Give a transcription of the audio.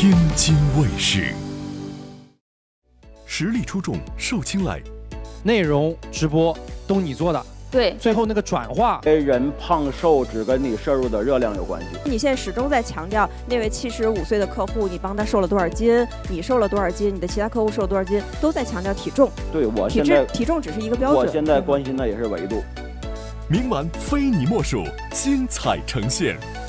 天津卫视。实力出众，受青睐， 内容直播都你做的。 对， 最后那个转化， 人胖瘦只跟你摄入的热量有关系。 你现在始终在强调那位75岁的客户，你帮他瘦了多少斤，你瘦了多少斤，你的其他客户瘦了多少斤，都在强调体重。 对，我现在体重只是一个标准。 我现在关心的也是维度。 明晚非你莫属，精彩呈现。